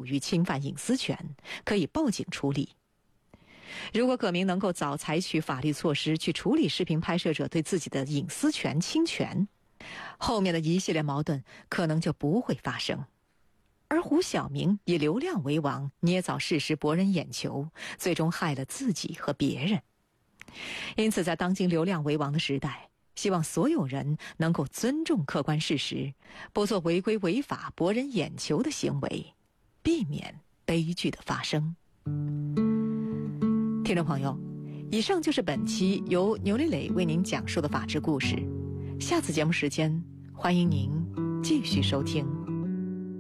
于侵犯隐私权，可以报警处理。如果葛明能够早采取法律措施去处理视频拍摄者对自己的隐私权侵权，后面的一系列矛盾可能就不会发生。而胡晓明以流量为王，捏造事实博人眼球，最终害了自己和别人。因此在当今流量为王的时代，希望所有人能够尊重客观事实，不做违规违法博人眼球的行为，避免悲剧的发生。听众朋友，以上就是本期由牛磊磊为您讲述的法治故事。下次节目时间，欢迎您继续收听。